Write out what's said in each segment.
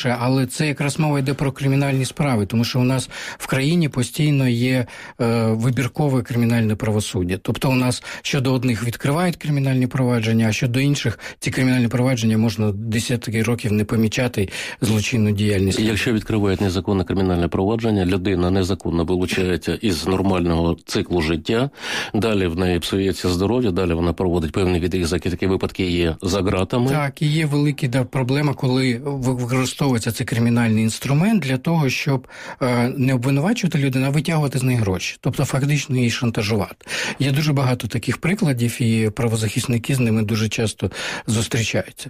інше, але це якраз мова йде про кримінальні справи, тому що у нас в країні постійно є вибіркове кримінальне правосуддя. Тобто у нас щодо одних відкривають кримінальні провадження, а щодо інших ці кримінальні провадження можна десятки років не помічати злочинну діяльність. Якщо відкривають незаконне кримінальне провадження, людина незаконно вилучається із нормального циклу життя, далі в неї псується здоров'я, далі вона проводить певний відрізок, такі випадки є за ґратами. Так, і є велика проблема, коли використовується цей кримінальний інструмент для того, щоб не обвинувачувати людину, а витягувати з неї гроші. Тобто фактично її шантажувати. Є дуже багато таких прикладів, і правозахисники з ними дуже часто зустрічаються.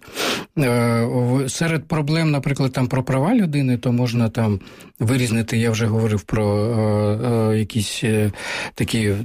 Серед проблем, наприклад, там про права людини, то можна там вирізнити, я вже говорив про якісь такі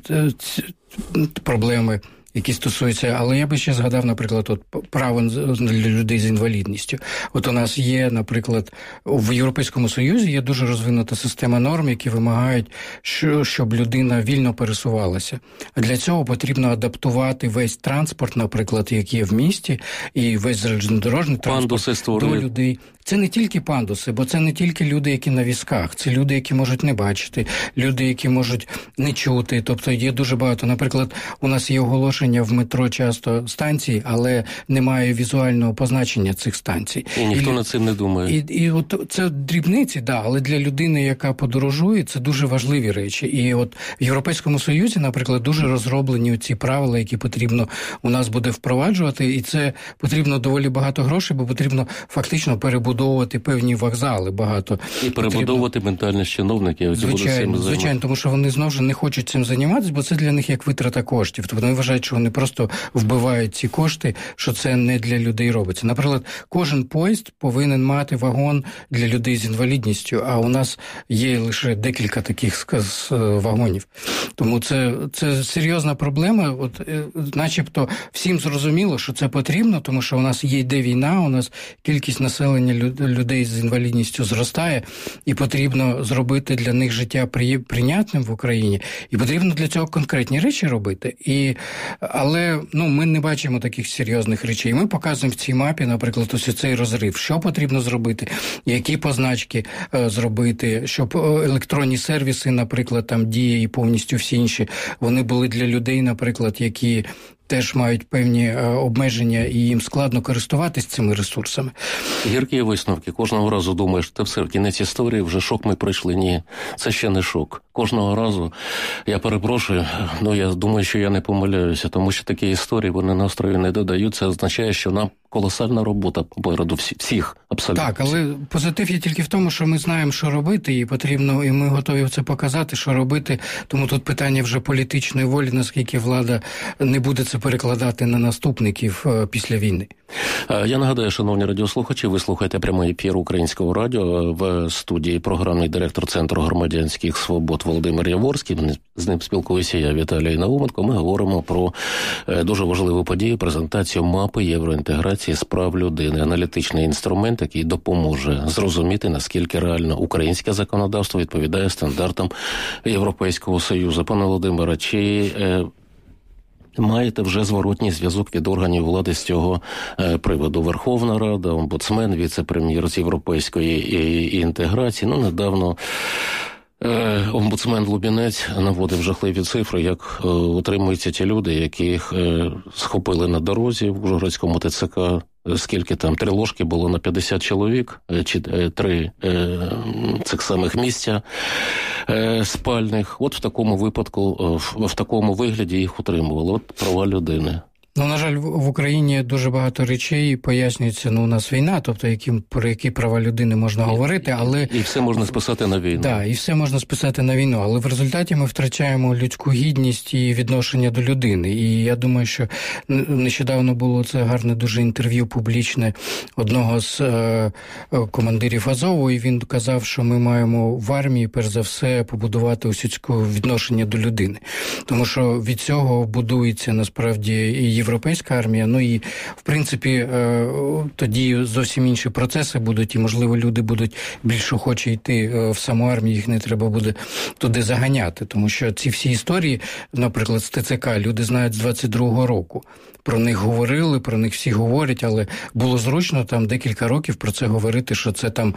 проблеми, які стосуються, але я би ще згадав, наприклад, право для людей з інвалідністю. От у нас є, наприклад, в Європейському Союзі є дуже розвинута система норм, які вимагають, щоб людина вільно пересувалася. А для цього потрібно адаптувати весь транспорт, наприклад, який є в місті, і весь залізнодорожний транспорт до людей. Це не тільки пандуси, бо це не тільки люди, які на візках, це люди, які можуть не бачити, люди, які можуть не чути. Тобто є дуже багато. Наприклад, у нас є оголошення в метро часто станцій, але немає візуального позначення цих станцій. І ніхто над цим не думає. І от це дрібниці, да, але для людини, яка подорожує, це дуже важливі речі. І от в Європейському Союзі, наприклад, дуже розроблені ці правила, які потрібно у нас буде впроваджувати, і це потрібно доволі багато грошей, бо потрібно фактично перебудовувати певні вокзали багато. І перебудовувати ментальність чиновників. Звичайно, тому що вони знову ж не хочуть цим займатися, бо це для них як витрата коштів. Тобто вони вважають, що вони просто вбивають ці кошти, що це не для людей робиться. Наприклад, кожен поїзд повинен мати вагон для людей з інвалідністю, а у нас є лише декілька таких вагонів. Тому це серйозна проблема. От, начебто всім зрозуміло, що це потрібно, тому що у нас йде війна, у нас кількість населення людей з інвалідністю зростає, і потрібно зробити для них життя прийнятним в Україні, і потрібно для цього конкретні речі робити. Але ми не бачимо таких серйозних речей. Ми показуємо в цій мапі, наприклад, ось цей розрив, що потрібно зробити, які позначки зробити, щоб електронні сервіси, наприклад, там Дія і повністю всі інші, вони були для людей, наприклад, які теж мають певні обмеження, і їм складно користуватись цими ресурсами. Гіркі висновки. Кожного разу думаєш, це все, кінець історії, вже шок ми пройшли. Ні, це ще не шок. Кожного разу, я перепрошую, я думаю, що я не помиляюся, тому що такі історії, вони настрою не додають. Це означає, що нам колосальна робота попереду всіх, абсолютно. Так, але позитив є тільки в тому, що ми знаємо, що робити, і потрібно, і ми готові це показати, що робити. Тому тут питання вже політичної волі, наскільки влада не буде це перекладати на наступників після війни. Я нагадаю, шановні радіослухачі, ви слухаєте прямий ефір Українського радіо. В студії програмний директор Центру громадянських свобод Володимир Яворський. З ним спілкуюся я, Віталій Науменко. Ми говоримо про дуже важливу подію, презентацію мапи євроінтеграції з прав людини. Аналітичний інструмент, який допоможе зрозуміти, наскільки реально українське законодавство відповідає стандартам Європейського Союзу. Пане Володимире, чи маєте вже зворотній зв'язок від органів влади з цього приводу? Верховна Рада, омбудсмен, віце-прем'єр з європейської інтеграції. Недавно омбудсмен Лубінець наводив жахливі цифри, як утримуються ті люди, яких схопили на дорозі в Ужгородському ТЦК. Скільки там, 3 ложки було на 50 чоловік, чи 3 цих самих місця спальних. От в такому випадку, в такому вигляді їх утримували. От права людини. На жаль, в Україні дуже багато речей пояснюється, у нас війна, тобто про які права людини можна говорити, але... І все можна списати на війну. Так, і все можна списати на війну, але в результаті ми втрачаємо людську гідність і відношення до людини. І я думаю, що нещодавно було це гарне дуже інтерв'ю публічне одного з командирів Азову, і він казав, що ми маємо в армії, перш за все, побудувати усюдське відношення до людини. Тому що від цього будується, насправді, і європейська армія, і, в принципі, тоді зовсім інші процеси будуть, і, можливо, люди будуть більш охоче йти в саму армію, їх не треба буде туди заганяти, тому що ці всі історії, наприклад, з ТЦК, люди знають з 22-го року. Про них говорили, про них всі говорять, але було зручно там декілька років про це говорити, що це там